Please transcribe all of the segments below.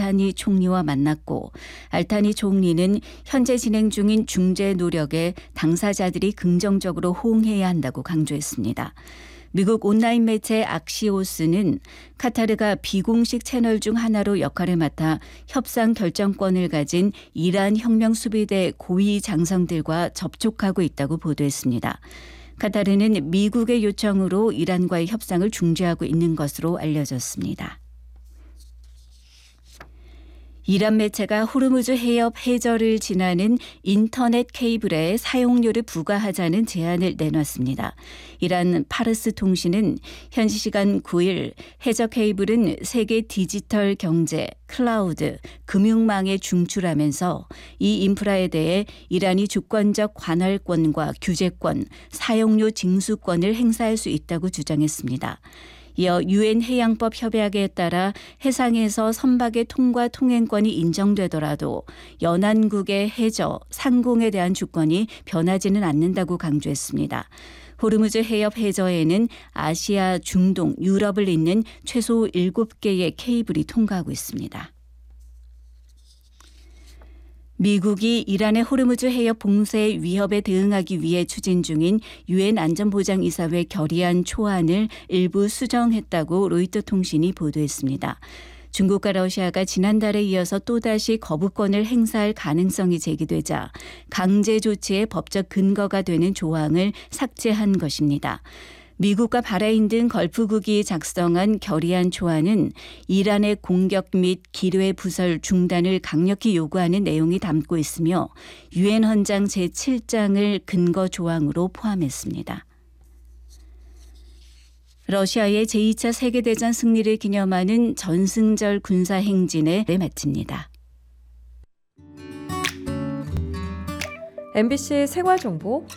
알타니 총리와 만났고 알타니 총리는 현재 진행 중인 중재 노력에 당사자들이 긍정적으로 호응해야 한다고 강조했습니다. 미국 온라인 매체 악시오스는 카타르가 비공식 채널 중 하나로 역할을 맡아 협상 결정권을 가진 이란 혁명수비대 고위 장성들과 접촉하고 있다고 보도했습니다. 카타르는 미국의 요청으로 이란과의 협상을 중재하고 있는 것으로 알려졌습니다. 이란 매체가 호르무즈 해협 해저를 지나는 인터넷 케이블에 사용료를 부과하자는 제안을 내놨습니다. 이란 파르스 통신은 현지 시간 9일 해저 케이블은 세계 디지털 경제, 클라우드, 금융망에 중출하면서 이 인프라에 대해 이란이 주권적 관할권과 규제권, 사용료 징수권을 행사할 수 있다고 주장했습니다. 이어 유엔 해양법 협약에 따라 해상에서 선박의 통과 통행권이 인정되더라도 연안국의 해저, 상공에 대한 주권이 변하지는 않는다고 강조했습니다. 호르무즈 해협 해저에는 아시아, 중동, 유럽을 잇는 최소 7개의 케이블이 통과하고 있습니다. 미국이 이란의 호르무즈 해협 봉쇄 위협에 대응하기 위해 추진 중인 유엔 안전보장이사회 결의안 초안을 일부 수정했다고 로이터 통신이 보도했습니다. 중국과 러시아가 지난달에 이어서 또다시 거부권을 행사할 가능성이 제기되자 강제 조치의 법적 근거가 되는 조항을 삭제한 것입니다. 미국과 바레인 등 걸프국이 작성한 결의안 초안은 이란의 공격 및 기뢰 부설 중단을 강력히 요구하는 내용이 담고 있으며 유엔 헌장 제7장을 근거 조항으로 포함했습니다. 러시아의 제2차 세계대전 승리를 기념하는 전승절 군사행진에 마칩니다. MBC 생활정보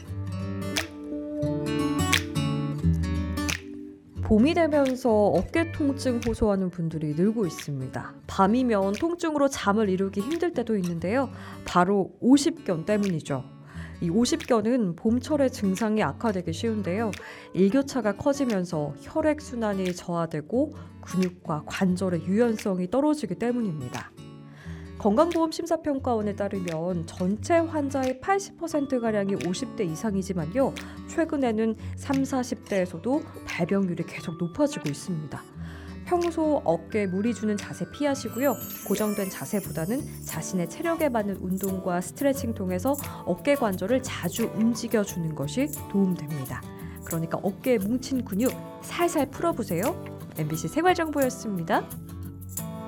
봄이 되면서 어깨 통증 호소하는 분들이 늘고 있습니다. 밤이면 통증으로 잠을 이루기 힘들 때도 있는데요. 바로 오십견 때문이죠. 이 오십견은 봄철에 증상이 악화되기 쉬운데요. 일교차가 커지면서 혈액순환이 저하되고 근육과 관절의 유연성이 떨어지기 때문입니다. 건강보험심사평가원에 따르면 전체 환자의 80%가량이 50대 이상이지만요. 최근에는 30, 40대에서도 발병률이 계속 높아지고 있습니다. 평소 어깨에 무리 주는 자세 피하시고요. 고정된 자세보다는 자신의 체력에 맞는 운동과 스트레칭 통해서 어깨 관절을 자주 움직여주는 것이 도움됩니다. 그러니까 어깨에 뭉친 근육 살살 풀어보세요. MBC 생활정보였습니다.